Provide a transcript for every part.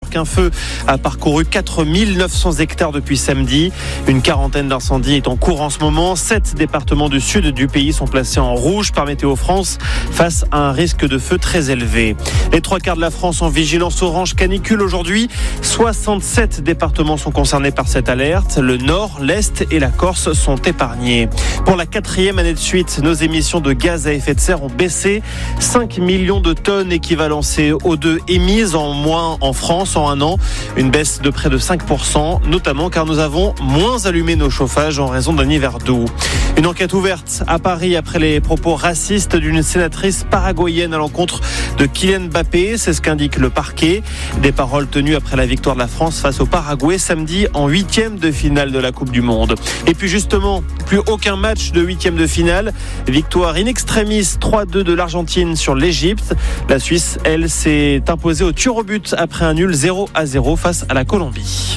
qu'un feu a parcouru 4900 hectares depuis samedi. Une quarantaine d'incendies est en cours en ce moment. 7 départements du sud du pays sont placés en rouge par Météo France face à un risque de feu très élevé. Les 3/4 de la France en vigilance orange canicule aujourd'hui. 67 départements sont concernés par cette alerte. Le nord, l'est et la Corse sont épargnés. Pour la 4e année de suite, nos émissions de gaz à effet de serre ont baissé. 5 millions de tonnes équivalent CO2 émises en moins en France en un an. Une baisse de près de 5%, notamment car nous avons moins allumé nos chauffages en raison d'un hiver doux. Une enquête ouverte à Paris après les propos racistes d'une sénatrice paraguayenne à l'encontre de Kylian Mbappé. C'est ce qu'indique le parquet. Des paroles tenues après la victoire de la France face au Paraguay samedi en 8e de finale de la Coupe du Monde. Et puis justement, plus aucun match de 8e de finale. Victoire in extremis 3-2 de l'Argentine sur l'Égypte. La Suisse, elle, s'est imposée au tir au but après un nul 0-0 face à la Colombie.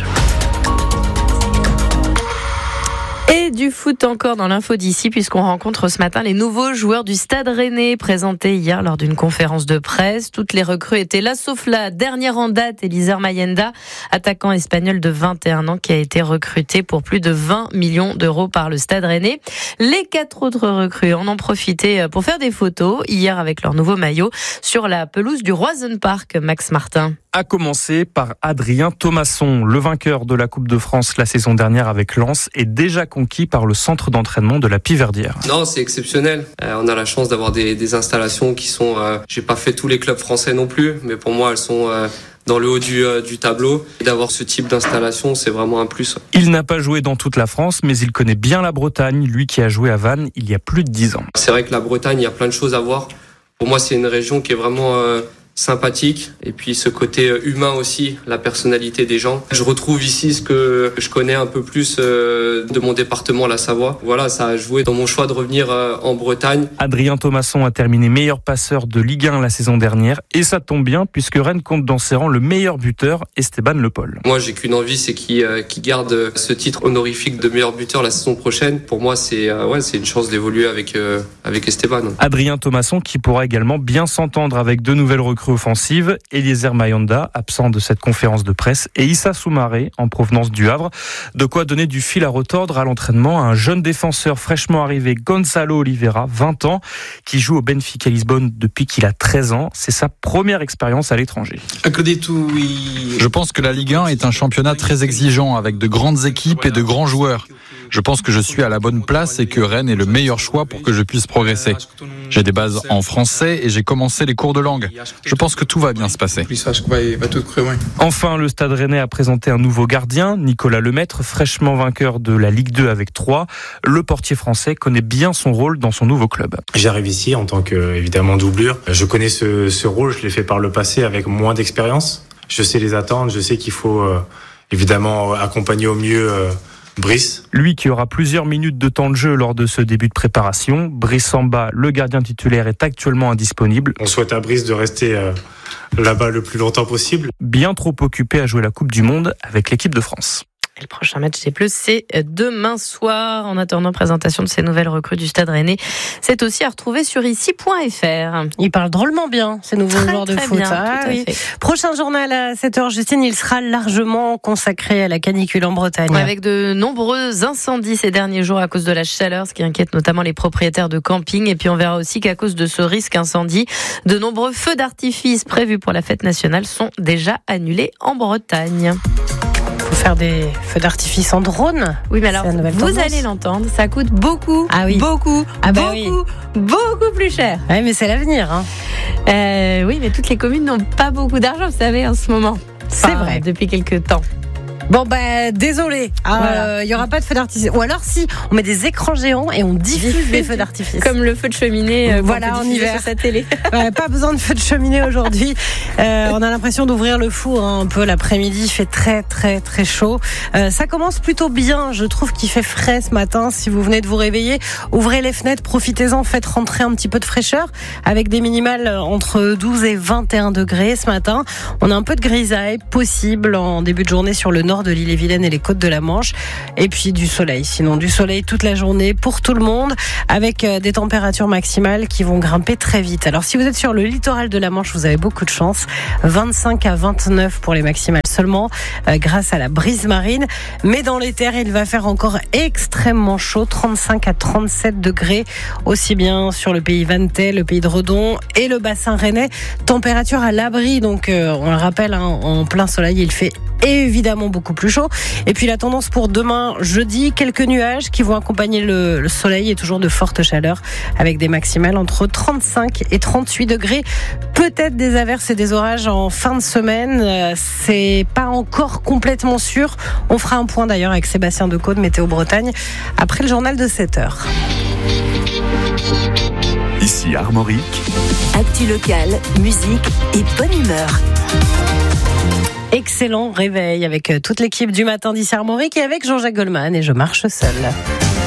Et du foot encore dans l'info d'ici, puisqu'on rencontre ce matin les nouveaux joueurs du Stade Rennais présentés hier lors d'une conférence de presse. Toutes les recrues étaient là, sauf la dernière en date, Eliezer Mayenda, attaquant espagnol de 21 ans qui a été recruté pour plus de 20 millions d'euros par le Stade Rennais. Les 4 autres recrues en ont profité pour faire des photos hier avec leur nouveau maillot sur la pelouse du Roison Park. Max Martin. À commencer par Adrien Thomasson, le vainqueur de la Coupe de France la saison dernière avec Lens, est déjà conquis par le centre d'entraînement de la Piverdière. Non, c'est exceptionnel. On a la chance d'avoir des installations qui sont... j'ai pas fait tous les clubs français non plus, mais pour moi, elles sont... dans le haut du tableau. Et d'avoir ce type d'installation, c'est vraiment un plus. Il n'a pas joué dans toute la France, mais il connaît bien la Bretagne, lui qui a joué à Vannes il y a plus de 10 ans. C'est vrai que la Bretagne, il y a plein de choses à voir. Pour moi, c'est une région qui est vraiment... sympathique, et puis ce côté humain aussi, la personnalité des gens. Je retrouve ici ce que je connais un peu plus de mon département, la Savoie. Voilà, ça a joué dans mon choix de revenir en Bretagne. Adrien Thomasson a terminé meilleur passeur de Ligue 1 la saison dernière, et ça tombe bien puisque Rennes compte dans ses rangs le meilleur buteur, Esteban Le Paul. Moi, j'ai qu'une envie, c'est qu'il garde ce titre honorifique de meilleur buteur la saison prochaine. Pour moi, c'est une chance d'évoluer avec Esteban. Adrien Thomasson qui pourra également bien s'entendre avec de nouvelles recrues offensive, Eliezer Mayenda, absent de cette conférence de presse, et Issa Soumaré, en provenance du Havre. De quoi donner du fil à retordre à l'entraînement à un jeune défenseur fraîchement arrivé, Gonzalo Oliveira, 20 ans, qui joue au Benfica Lisbonne depuis qu'il a 13 ans. C'est sa première expérience à l'étranger. Je pense que la Ligue 1 est un championnat très exigeant, avec de grandes équipes et de grands joueurs. Je pense que je suis à la bonne place et que Rennes est le meilleur choix pour que je puisse progresser. J'ai des bases en français et j'ai commencé les cours de langue. Je pense que tout va bien se passer. Enfin, le Stade Rennais a présenté un nouveau gardien, Nicolas Lemaître, fraîchement vainqueur de la Ligue 2 avec 3. Le portier français connaît bien son rôle dans son nouveau club. J'arrive ici en tant que, évidemment, doublure. Je connais ce rôle, je l'ai fait par le passé avec moins d'expérience. Je sais les attendre, je sais qu'il faut évidemment accompagner au mieux Brice. Lui qui aura plusieurs minutes de temps de jeu lors de ce début de préparation. Brice Samba, le gardien titulaire, est actuellement indisponible. On souhaite à Brice de rester là-bas le plus longtemps possible. Bien trop occupé à jouer la Coupe du Monde avec l'équipe de France. Et le prochain match des Bleus, c'est demain soir. En attendant, présentation de ces nouvelles recrues du Stade Rennais. C'est aussi à retrouver sur ici.fr. Il parle drôlement bien, ces nouveaux joueurs de foot. Bien, Prochain journal à 7h, Justine, il sera largement consacré à la canicule en Bretagne. Avec de nombreux incendies ces derniers jours à cause de la chaleur, ce qui inquiète notamment les propriétaires de camping. Et puis on verra aussi qu'à cause de ce risque incendie, de nombreux feux d'artifice prévus pour la fête nationale sont déjà annulés en Bretagne. Faire des feux d'artifice en drone. Oui, mais alors, vous allez l'entendre, ça coûte beaucoup, beaucoup plus cher. Oui, mais c'est l'avenir. Oui, mais toutes les communes n'ont pas beaucoup d'argent, vous savez, en ce moment. C'est vrai. Depuis quelques temps. Bon, désolé. Il y aura pas de feux d'artifice. Ou alors, si, on met des écrans géants et on diffuse des feux d'artifice. Comme le feu de cheminée en hiver sur sa télé. Pas besoin de feu de cheminée aujourd'hui. On a l'impression d'ouvrir le four un peu l'après-midi. Il fait très, très, très chaud. Ça commence plutôt bien. Je trouve qu'il fait frais ce matin. Si vous venez de vous réveiller, ouvrez les fenêtres, profitez-en, faites rentrer un petit peu de fraîcheur avec des minimales entre 12 et 21 degrés ce matin. On a un peu de grisaille possible en début de journée sur le nord de l'Ille-et-Vilaine et les côtes de la Manche, et puis du soleil, sinon du soleil toute la journée pour tout le monde, avec des températures maximales qui vont grimper très vite. Alors si vous êtes sur le littoral de la Manche, vous avez beaucoup de chance, 25 à 29 pour les maximales. seulement grâce à la brise marine. Mais dans les terres, il va faire encore extrêmement chaud, 35 à 37 degrés, aussi bien sur le pays vantais, le pays de Redon et le bassin rennais. Température à l'abri, donc on le rappelle, en plein soleil, il fait évidemment beaucoup plus chaud. Et puis la tendance pour demain, jeudi, quelques nuages qui vont accompagner le soleil et toujours de fortes chaleurs avec des maximales entre 35 et 38 degrés. Peut-être des averses et des orages en fin de semaine. C'est pas encore complètement sûr. On fera un point d'ailleurs avec Sébastien Decaux de Météo Bretagne après le journal de 7h. Ici Armorique. Actu locale, musique et bonne humeur. Excellent réveil avec toute l'équipe du matin d'ici Armorique et avec Jean-Jacques Goldman et Je marche seul.